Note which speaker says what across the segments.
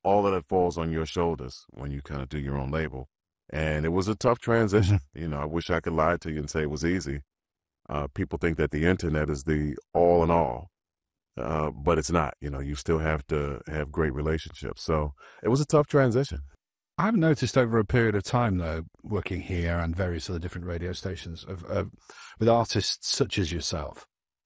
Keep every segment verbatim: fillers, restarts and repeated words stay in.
Speaker 1: all of that falls on your shoulders when you kind of do your own label. And it was a tough transition.
Speaker 2: Mm-hmm.
Speaker 1: You know, I wish I could lie to you and say it was easy. Uh, people think that the internet is the all in all, uh, but it's not. You know, you still have to have great relationships. So it was a tough transition.
Speaker 2: I've noticed over a period of time, though, working here and various other different radio stations, of, of with artists such as yourself,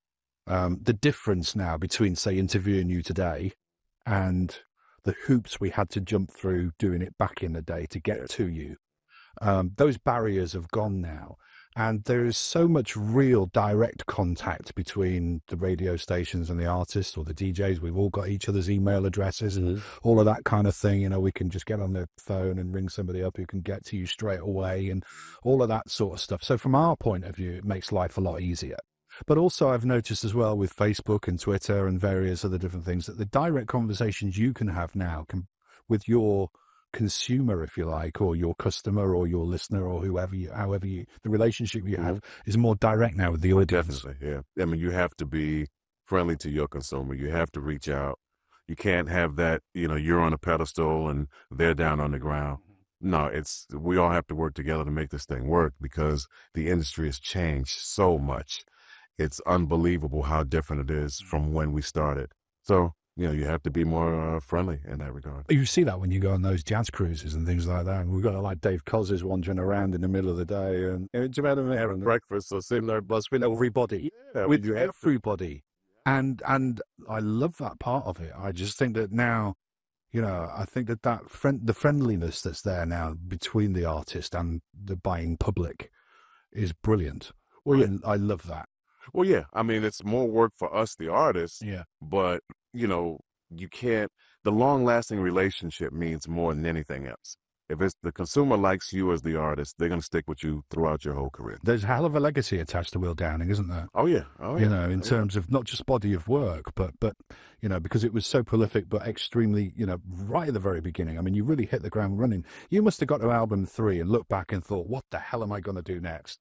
Speaker 2: um, the difference now between, say, interviewing you today and the hoops we had to jump through doing it back in the day to get to you, um, those barriers have gone now. And there is so much real direct contact between the radio stations and the artists or the D Js. We've all got each other's email addresses and mm-hmm. all of that kind of thing. You know, we can just get on the phone and ring somebody up who can get to you straight away and all of that sort of stuff. So from our point of view, it makes life a lot easier. But also I've noticed as well with Facebook and Twitter and various other different things that the direct conversations you can have now can, with your consumer, if you like, or your customer or your listener or whoever you, however you, the relationship you have mm-hmm. is more direct now with the audience.
Speaker 1: Definitely, yeah. I mean, you have to be friendly to your consumer. You have to reach out. You can't have that, you know, you're on a pedestal and they're down on the ground. No, it's, we all have to work together to make this thing work because the industry has changed so much. It's unbelievable how different it is from when we started. So, you know, you have to be more uh, friendly in that regard.
Speaker 2: You see that when you go on those jazz cruises and things like that. And we've got like Dave Koz wandering around in the middle of the day and it's about him there and breakfast or sitting there with everybody, yeah, with everybody. And and I love that part of it. I just think that now, you know, I think that, that friend, the friendliness that's there now between the artist and the buying public is brilliant. Well, yeah. I, I love that.
Speaker 1: Well, yeah. I mean, it's more work for us, the artists.
Speaker 2: Yeah.
Speaker 1: But, you know, you can't, the long-lasting relationship means more than anything else. If it's the consumer likes you as the artist, they're going to stick with you throughout your whole career.
Speaker 2: There's a hell of a legacy attached to Will Downing, isn't there?
Speaker 1: Oh, yeah. Oh, yeah.
Speaker 2: You know, in
Speaker 1: oh,
Speaker 2: terms
Speaker 1: yeah.
Speaker 2: of not just body of work, but, but, you know, because it was so prolific, but extremely, you know, right at the very beginning. I mean, you really hit the ground running. You must have got to album three and looked back and thought, what the hell am I going to do next?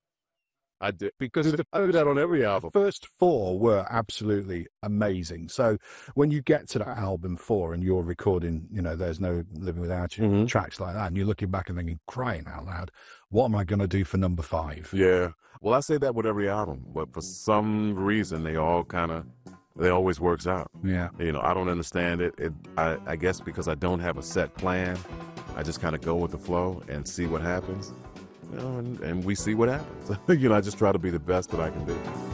Speaker 1: I did, because I do that on every album.
Speaker 2: The first four were absolutely amazing. So when you get to that album four and you're recording, you know, There's No Living Without You, mm-hmm. tracks like that, and you're looking back and thinking, crying out loud, what am I going to do for number five?
Speaker 1: Yeah. Well, I say that with every album, but for some reason, they all kind of, they always works out.
Speaker 2: Yeah.
Speaker 1: You know, I don't understand it. it I, I guess because I don't have a set plan, I just kind of go with the flow and see what happens. You know, and, and we see what happens. You know, I just try to be the best that I can be.